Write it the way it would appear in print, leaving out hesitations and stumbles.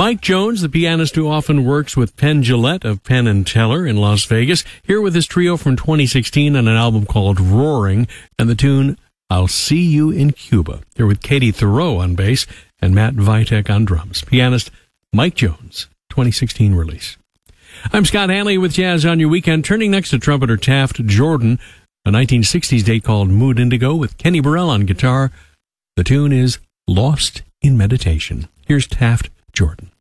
Mike Jones, the pianist who often works with Penn Jillette of Penn and Teller in Las Vegas, here with his trio from 2016 on an album called Roaring, and the tune I'll See You in Cuba. Here with Katie Thoreau on bass and Matt Vitek on drums. Pianist Mike Jones, 2016 release. I'm Scott Hanley with Jazz on Your Weekend, turning next to trumpeter Taft Jordan, a 1960s date called Mood Indigo with Kenny Burrell on guitar. The tune is Lost in Meditation. Here's Taft Jordan.